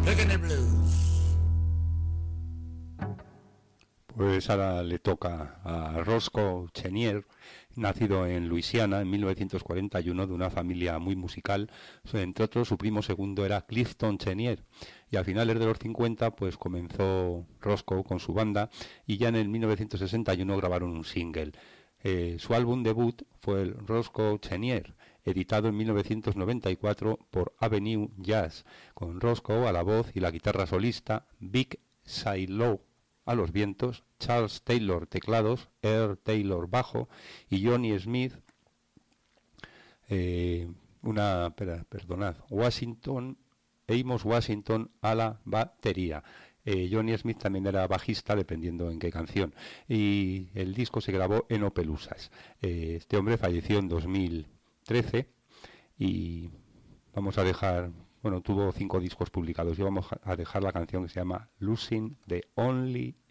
Pues ahora le toca a Roscoe Chenier, nacido en Luisiana en 1941 de una familia muy musical. Entre otros, su primo segundo era Clifton Chenier. Y a finales de los 50 pues comenzó Roscoe con su banda y ya en el 1961 grabaron un single. Su álbum debut fue el Roscoe Chenier, editado en 1994 por Avenue Jazz, con Roscoe a la voz y la guitarra solista, Big Sailow a los vientos, Charles Taylor teclados, Earl Taylor bajo y Johnny Smith, Amos Washington a la batería. Johnny Smith también era bajista, dependiendo en qué canción. Y el disco se grabó en Opelousas. Este hombre falleció en 2013 y vamos a dejar... Bueno, tuvo 5 discos publicados y vamos a dejar la canción que se llama Losing the Only